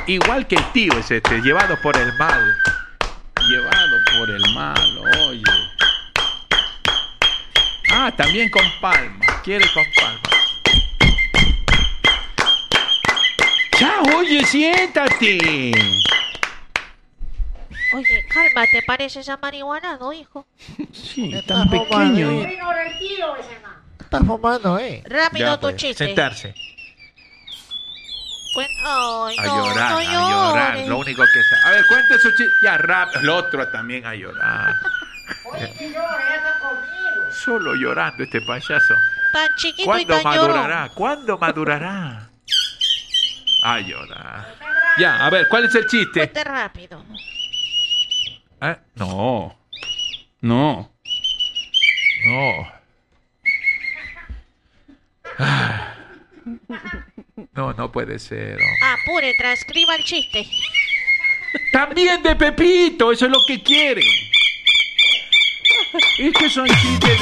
igual que el tío es llevado por el mal. Llevado por el mal, oye. Ah, también con palmas. Quiere con palmas. Ya, oye, siéntate. Oye, cálmate, pareces amarihuanado, hijo. Sí, tan pequeño. Está fumando, Rápido Ya, tu pues, chiste. sentarse. Ay, A no, llorar, no a llorar. llores. Lo único que sabe. A ver, cuente su chiste. Ya, rápido. El otro también a llorar. Solo llorando este payaso. Tan chiquito y ¿Cuándo tan llorón. madurará? ¿Cuándo madurará? A llorar. Ya, a ver, ¿cuál es el chiste? Cuente rápido. No. No. No. Ah. No, no puede ser. Apure, transcriba el chiste. También de Pepito, eso es lo que quiere. Es que son chistes de...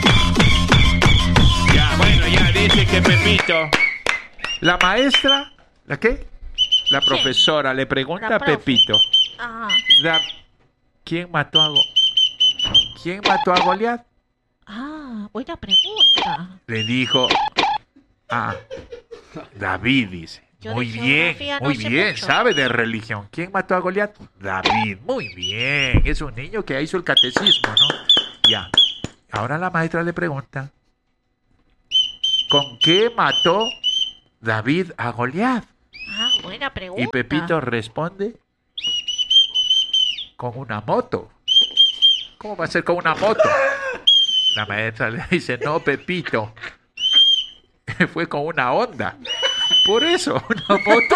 Ya, bueno, ya dice que Pepito. La maestra, ¿la qué? La profesora le pregunta La a profe. Pepito. Ajá. ¿Quién mató a Goliat? Ah, buena pregunta. Le dijo David, dice. Yo Muy de bien, geografía no muy sé bien, mucho. sabe de religión. ¿Quién mató a Goliat? David, muy bien. Es un niño que hizo el catecismo, ¿no? Ya. Ahora la maestra le pregunta, ¿con qué mató David a Goliat? Ah, buena pregunta. Y Pepito responde, con una moto. ¿Cómo va a ser con una moto? La maestra le dice, no, Pepito, fue con una Honda. Por eso, una moto.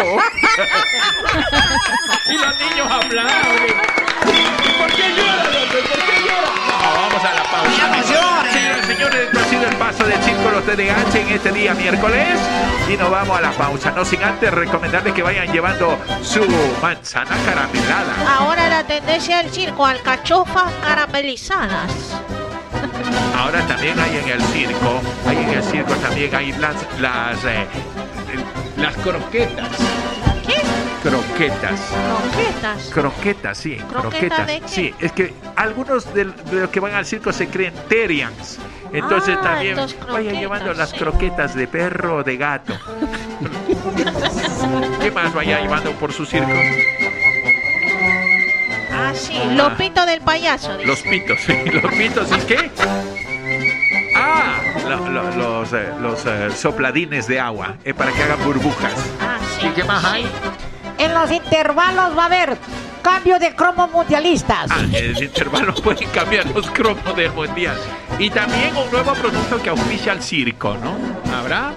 Y los niños aplauden. ¿Por qué lloran, hombre? ¿Por qué lloran? No, vamos a la pausa. Señoras y señores, esto ha sido el paso del circo Los TDH en este día miércoles. Y nos vamos a la pausa. No sin antes recomendarles que vayan llevando su manzana caramelada. Ahora la tendencia del circo, alcachofas caramelizadas. Ahora también hay en el circo también hay las croquetas. ¿Qué? Croquetas. Croquetas. Croquetas, sí. ¿Croqueta de qué? Sí, es que algunos de los que van al circo se creen terians. Entonces también entonces vayan croquetas, llevando las sí. croquetas de perro o de gato. ¿Qué más vaya llevando por su circo? Ah, sí, los pitos del payaso. Dice. Los pitos, sí. ¿Los pitos y qué? Los sopladines de agua para que hagan burbujas. Ah, sí. ¿Y qué más hay? En los intervalos va a haber cambio de cromos mundialistas. En el intervalo pueden cambiar los cromos del mundial. Y también un nuevo producto que auspicia al circo, ¿no? ¿Habrá?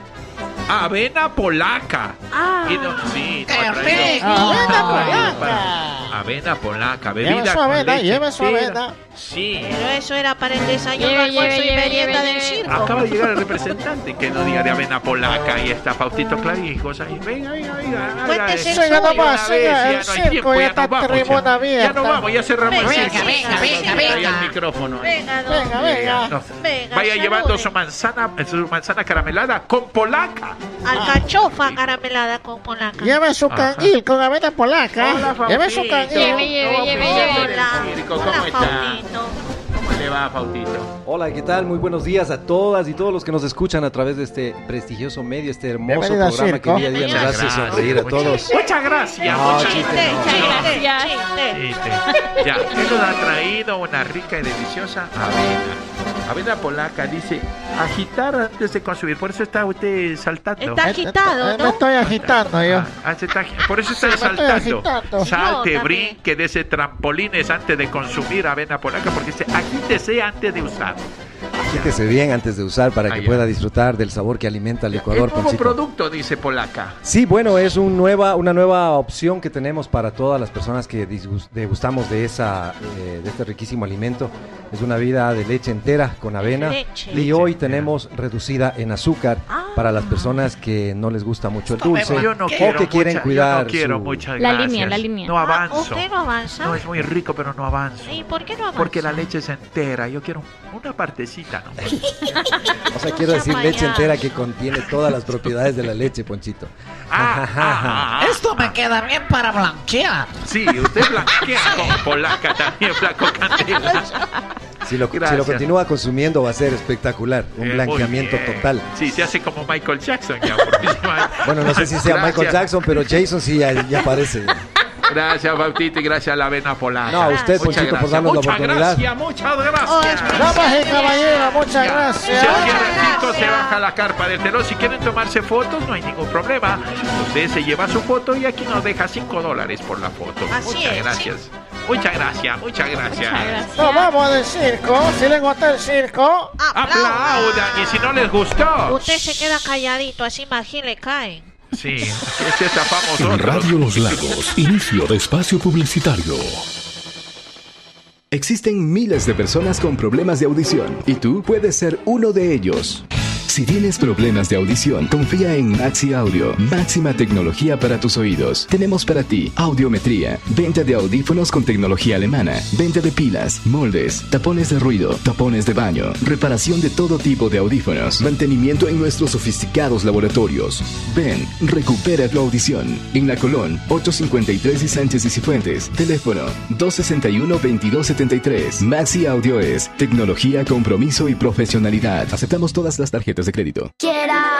Avena polaca. Ah. Sí, ¡Qué no ha traído- rico! ¡Avena polaca! Avena polaca, Lleve bebida su con avena, leche lleve su entera. avena. Sí. Pero eso era para el desayuno, Lleve, almuerzo lleve, y merienda lleve, del lleve. circo. Acaba de llegar el representante que no diga de avena polaca y está Faustito Clavijos ahí. Venga. Cuéntese el Siga suyo. nomás, siga, el circo ya está tribuna abierta. Ya nos vamos, ya cerramos el Venga, circo. venga, venga, Ahí venga. el micrófono. Venga, don. Venga, venga. No, Venga, vaya llevando salude. su manzana caramelada con polaca. Alcachofa caramelada con polaca. Lleve su Ajá. canguil con avena polaca. Hola, Lleve su Faustito. canguil. Hola, ¿Cómo hola, está? Faustito. ¿Cómo le va, Faustito? Hola, ¿qué tal? Muy buenos días a todas y todos los que nos escuchan a través de este prestigioso medio, este hermoso Bienvenido al programa que circo. día a día nos Muchas hace sonreír a todos. Muchas gracias. No, muchas chiste, gracias. no. Chiste, Gracias. chiste. Ya, él nos ha traído una rica y deliciosa avena. Avena polaca, dice, agitar antes de consumir. Por eso está usted saltando. Está agitado, Me ¿no? estoy agitando yo. Por eso está Sí, me estoy saltando. agitando. Salte, Yo también. brinque, dese trampolines antes de consumir avena polaca, porque dice, agítese antes de usar. Quítese bien antes de usar para que ya. pueda disfrutar del sabor que alimenta al Ecuador. El nuevo Poncito. producto, dice Polaca. Sí, bueno, es una nueva opción que tenemos para todas las personas que degustamos de este riquísimo alimento. Es una bebida de leche entera con avena. Leche. Y hoy tenemos reducida en azúcar para las personas que no les gusta mucho el dulce Yo no o quiero que quieren mucha- cuidar yo no quiero su- muchas La gracias. línea, la línea. No avanzo. ¿Usted no avanza? No, es muy rico, pero no avanzo. ¿Y por qué no avanza? Porque la leche es entera. Yo quiero una partecita plátano. O sea, quiero decir leche entera que contiene todas las propiedades de la leche, Ponchito. Esto me queda bien para blanquear. Sí, usted blanquea como polaca también, flaco Candela. Si lo continúa consumiendo va a ser espectacular. Un blanqueamiento total. Sí, se hace como Michael Jackson ya. Bueno, no sé si sea Michael Jackson, pero Jason sí ya aparece. Gracias, Bautista, y gracias a la avena polaca. No, a usted, Ponchito, por darnos la oportunidad. Muchas gracias. Damas y caballeros, muchas gracias. Si alguien ratito se baja la carpa del telón, si quieren tomarse fotos, no hay ningún problema. Usted se lleva su foto y aquí nos deja $5 por la foto. Muchas gracias. Muchas gracias. Nos vamos del circo. Si les gusta el circo, aplaudan. Y si no les gustó, usted se queda calladito, así más le caen. Sí, este es famoso. En Radio Los Lagos, inicio de espacio publicitario. Existen miles de personas con problemas de audición y tú puedes ser uno de ellos. Si tienes problemas de audición, confía en Maxi Audio. Máxima tecnología para tus oídos. Tenemos para ti audiometría, venta de audífonos con tecnología alemana, venta de pilas, moldes, tapones de ruido, tapones de baño, reparación de todo tipo de audífonos, mantenimiento en nuestros sofisticados laboratorios. Ven, recupera tu audición. En La Colón, 853 y Sánchez y Cifuentes. Teléfono 261-2273. Maxi Audio es tecnología, compromiso y profesionalidad. Aceptamos todas las tarjetas de crédito.